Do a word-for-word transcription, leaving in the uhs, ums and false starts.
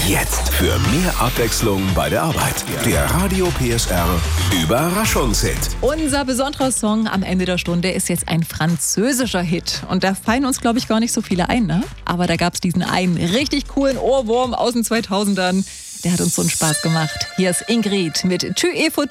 Jetzt für mehr Abwechslung bei der Arbeit. Der Radio P S R Überraschungshit. Unser besonderer Song am Ende der Stunde ist jetzt ein französischer Hit. Und da fallen uns, glaube ich, gar nicht so viele ein, ne? Aber da gab es diesen einen richtig coolen Ohrwurm aus den zweitausendern. Der hat uns so einen Spaß gemacht. Hier ist Ingrid mit Tu es